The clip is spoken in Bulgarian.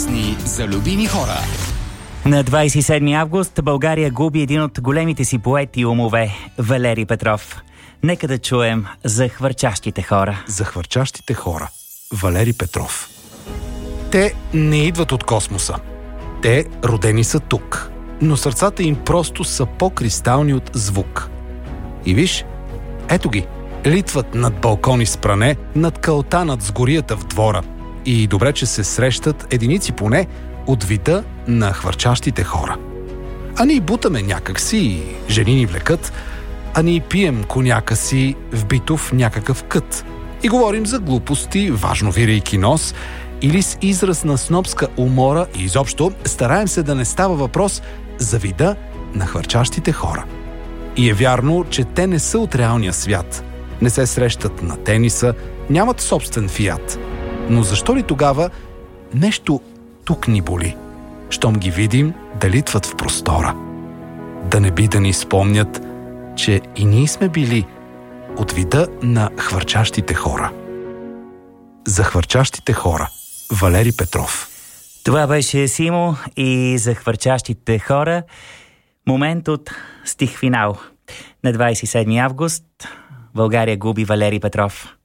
Песни за любими хора. На 27 август България губи един от големите си поети и умове – Валери Петров. Нека да чуем за хвърчащите хора. За хвърчащите хора. Валери Петров. Те не идват от космоса. Те родени са тук. Но сърцата им просто са по-кристални от звук. И виж, ето ги. Литват над балкони с пране, над калта над сгорията в двора. И добре, че се срещат единици поне от вида на хвърчащите хора. А ние бутаме някакси, жени ни влекат, а ние пием коняка си вбито в някакъв кът. И говорим за глупости, важно вирейки нос, или с израз на снобска умора и изобщо стараем се да не става въпрос за вида на хвърчащите хора. И е вярно, че те не са от реалния свят. Не се срещат на тениса, нямат собствен фиат. Но защо ли тогава нещо тук ни боли? Щом ги видим да литват в простора. Да не би да ни спомнят, че и ние сме били от вида на хвърчащите хора. За хвърчащите хора. Валери Петров. Това беше Симо и за хвърчащите хора. Момент от стих финал. На 27 август България губи Валери Петров.